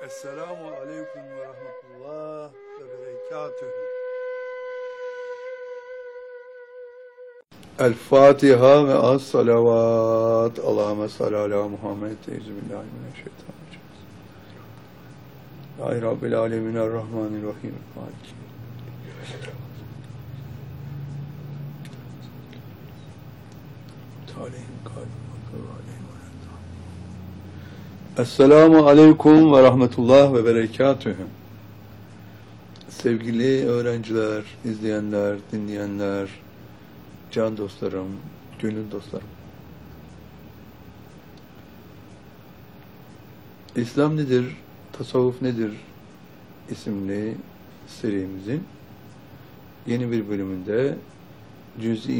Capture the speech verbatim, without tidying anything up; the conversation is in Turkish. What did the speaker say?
Esselamu aleyküm ve rahmetullah ve berekatühü. El Fatiha ve az salavat. Allahümme salli ala Muhammed. Euzubillahimineşşeytanirracim. Ya Rabbil alemin errahmanirrahim. Maliki. Esselamu aleyküm ve rahmetullah ve berekatühü. Sevgili öğrenciler, izleyenler, dinleyenler, can dostlarım, gönül dostlarım. İslam nedir, tasavvuf nedir isimli serimizin yeni bir bölümünde cüz'i